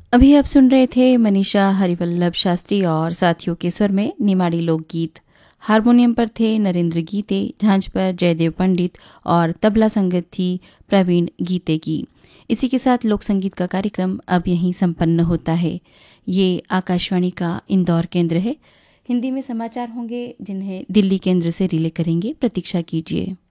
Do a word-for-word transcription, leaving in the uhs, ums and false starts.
अभी आप सुन रहे थे मनीषा हरिवल्लभ शास्त्री और साथियों के स्वर में निमाड़ी लोकगीत। हारमोनियम पर थे नरेंद्र गीते, झांझ पर जयदेव पंडित और तबला संगत थी प्रवीण गीते की। इसी के साथ लोक संगीत का कार्यक्रम अब यहीं संपन्न होता है। ये आकाशवाणी का इंदौर केंद्र है। हिंदी में समाचार होंगे जिन्हें दिल्ली केंद्र से रिले करेंगे, प्रतीक्षा कीजिए।